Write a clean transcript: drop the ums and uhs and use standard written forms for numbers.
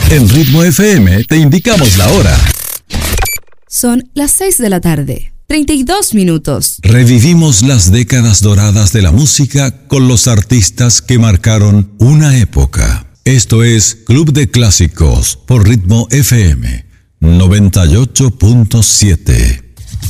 En Ritmo FM te indicamos la hora. Son las 6 de la tarde, 32 minutos. Revivimos las décadas doradas de la música con los artistas que marcaron una época. Esto es Club de Clásicos por Ritmo FM 98.7.